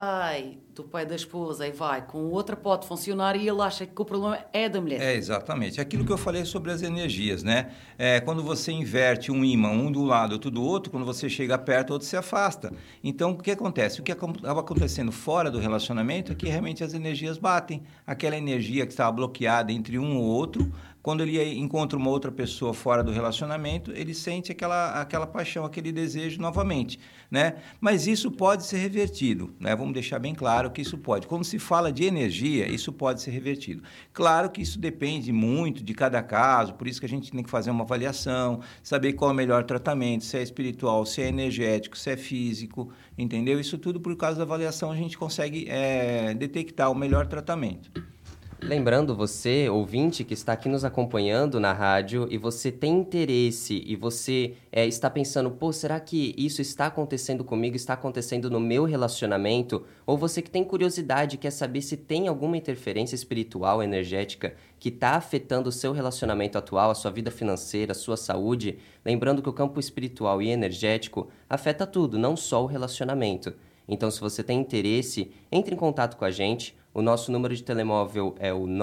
pai do pai da esposa e vai com outra pode funcionar e ele acha que o problema é da mulher. É, exatamente. Aquilo que eu falei sobre as energias, né? Quando você inverte um ímã, um do lado, outro do outro, quando você chega perto, o outro se afasta. Então, o que acontece? O que estava acontecendo fora do relacionamento é que realmente as energias batem. Aquela energia que estava bloqueada entre um ou outro, quando ele encontra uma outra pessoa fora do relacionamento, ele sente aquela paixão, aquele desejo novamente, né? Mas isso pode ser revertido, né? Vamos deixar bem claro que isso pode. Quando se fala de energia, isso pode ser revertido. Claro que isso depende muito de cada caso, por isso que a gente tem que fazer uma avaliação, saber qual é o melhor tratamento, se é espiritual, se é energético, se é físico, entendeu? Isso tudo por causa da avaliação a gente consegue detectar o melhor tratamento. Lembrando você, ouvinte, que está aqui nos acompanhando na rádio e você tem interesse e você está pensando, pô, será que isso está acontecendo comigo, está acontecendo no meu relacionamento? Ou você que tem curiosidade, quer saber se tem alguma interferência espiritual, energética, que está afetando o seu relacionamento atual, a sua vida financeira, a sua saúde? Lembrando que o campo espiritual e energético afeta tudo, não só o relacionamento. Então, se você tem interesse, entre em contato com a gente. O nosso número de telemóvel é o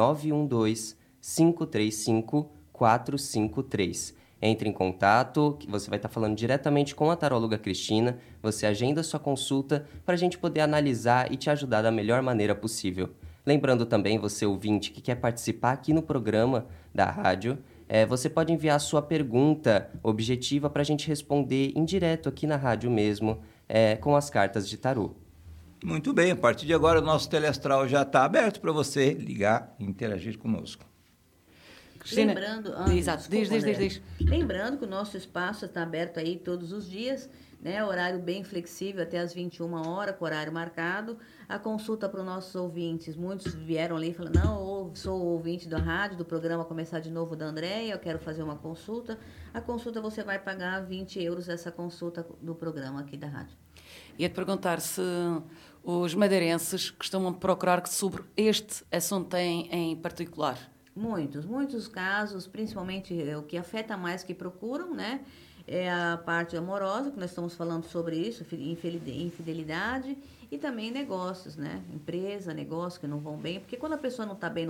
912-535-453. Entre em contato, que você vai estar falando diretamente com a taróloga Cristina. Você agenda sua consulta para a gente poder analisar e te ajudar da melhor maneira possível. Lembrando também, você ouvinte que quer participar aqui no programa da rádio, você pode enviar a sua pergunta objetiva para a gente responder em direto aqui na rádio mesmo, com as cartas de tarô. Muito bem, a partir de agora o nosso teleastral já está aberto para você ligar e interagir conosco. Cristina, Lembrando, exato, diz. Lembrando que o nosso espaço está aberto aí todos os dias, né? Horário bem flexível até as 21 horas, com horário marcado. A consulta para os nossos ouvintes, muitos vieram ali e falaram, não, eu sou ouvinte da rádio, do programa Começar de Novo da Andréia, eu quero fazer uma consulta. A consulta você vai pagar 20 euros essa consulta do programa aqui da rádio. Ia-te perguntar se os madeirenses costumam procurar sobre este assunto em particular. Muitos casos, principalmente o que afeta mais que procuram, né? É a parte amorosa, que nós estamos falando sobre isso, infidelidade, e também negócios, né? Empresa, negócio que não vão bem, porque quando a pessoa não está bem